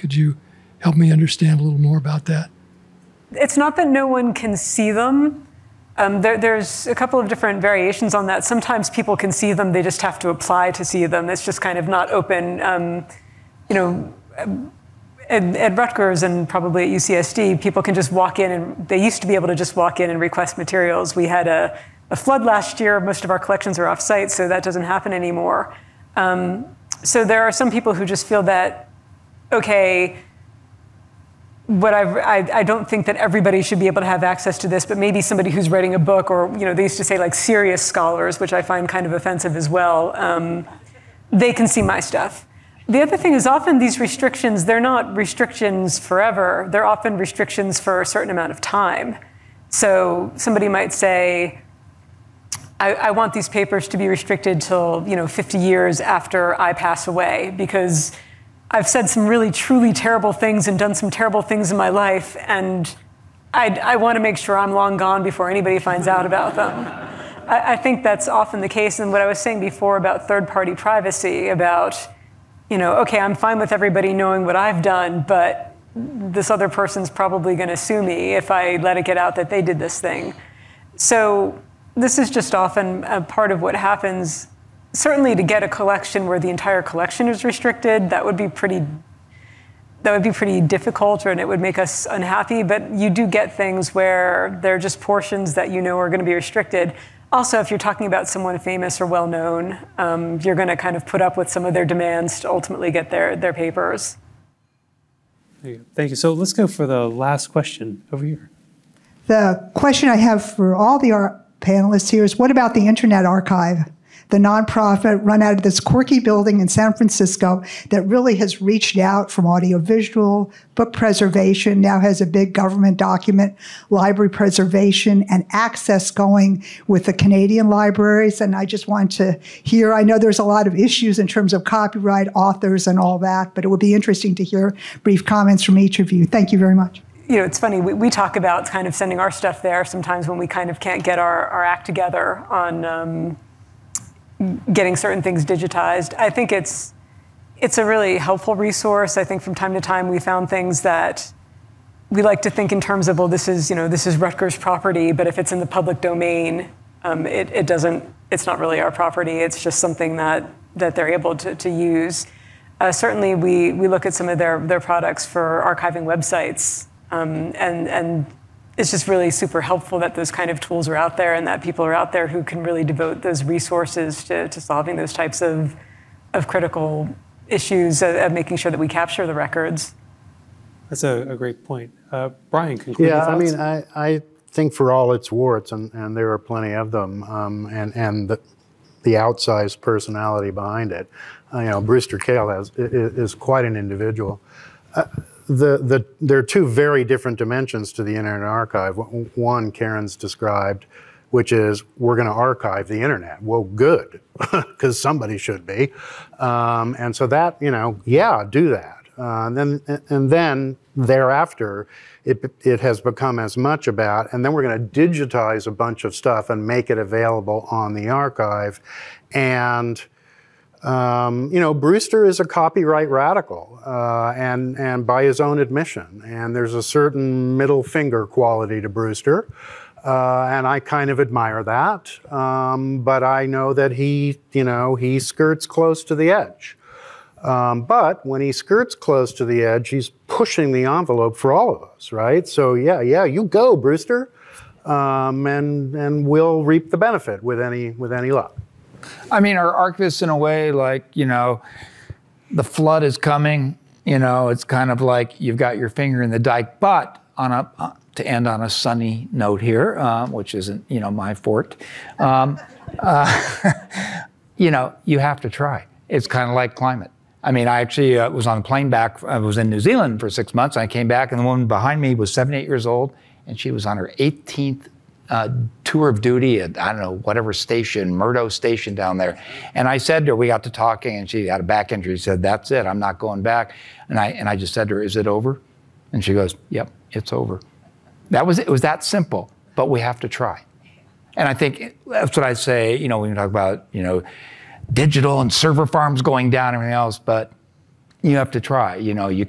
Could you help me understand a little more about that? It's not that no one can see them. There's a couple of different variations on that. Sometimes people can see them, they just have to apply to see them. It's just kind of not open. At Rutgers and probably at UCSD, people can just walk in, and they used to be able to just walk in and request materials. We had a flood last year. Most of our collections are off-site, so that doesn't happen anymore. So there are some people who just feel that, okay, I don't think that everybody should be able to have access to this, but maybe somebody who's writing a book, or they used to say like serious scholars, which I find kind of offensive as well, they can see my stuff. The other thing is often these restrictions, they're not restrictions forever. They're often restrictions for a certain amount of time. So somebody might say, I want these papers to be restricted till 50 years after I pass away, because I've said some really truly terrible things and done some terrible things in my life, and I want to make sure I'm long gone before anybody finds out about them. I think that's often the case. And what I was saying before about third-party privacy, about, okay, I'm fine with everybody knowing what I've done, but this other person's probably going to sue me if I let it get out that they did this thing. So this is just often a part of what happens. Certainly to get a collection where the entire collection is restricted, that would be pretty difficult, and it would make us unhappy. But you do get things where they're just portions that are going to be restricted. Also, if you're talking about someone famous or well-known, you're going to kind of put up with some of their demands to ultimately get their papers. Thank you. So let's go for the last question over here. The question I have for all the panelists here is, what about the Internet Archive, the nonprofit run out of this quirky building in San Francisco that really has reached out from audiovisual, book preservation, now has a big government document, library preservation, and access going with the Canadian libraries. And I just want to hear, I know there's a lot of issues in terms of copyright, authors, and all that, but it would be interesting to hear brief comments from each of you. Thank you very much. It's funny, we talk about kind of sending our stuff there sometimes when we kind of can't get our act together on getting certain things digitized. I think it's a really helpful resource. I think from time to time we found things that we like to think in terms of, well, this is Rutgers property, but if it's in the public domain, it's not really our property. It's just something that they're able to use. Certainly we look at some of their products for archiving websites, and it's just really super helpful that those kind of tools are out there and that people are out there who can really devote those resources to solving those types of critical issues of making sure that we capture the records. That's a great point. Brian, concluding thoughts? I mean, I think for all its warts, and there are plenty of them, and the outsized personality behind it, Brewster Kahle is quite an individual. There are two very different dimensions to the Internet Archive. One, Karen's described, which is we're going to archive the internet. Well, good, because somebody should be. And so that, do that. And then thereafter, it has become as much about, and then we're going to digitize a bunch of stuff and make it available on the archive. And Brewster is a copyright radical, and by his own admission. And there's a certain middle finger quality to Brewster, and I kind of admire that. But I know that he skirts close to the edge. But when he skirts close to the edge, he's pushing the envelope for all of us, right? So yeah, you go, Brewster, and we'll reap the benefit with any luck. I mean, are archivists in a way like, the flood is coming, it's kind of like you've got your finger in the dike, but to end on a sunny note here, which isn't, my fort, you have to try. It's kind of like climate. I mean, I actually was on a plane back, I was in New Zealand for 6 months, and I came back, and the woman behind me was 78 years old, and she was on her 18th tour of duty at, I don't know, whatever station, Murdo Station down there. And I said to her, we got to talking, and she had a back injury. She said, that's it, I'm not going back. And I just said to her, is it over? And she goes, yep, it's over. It was that simple, but we have to try. And I think that's what I say, when you talk about, digital and server farms going down and everything else, but you have to try, you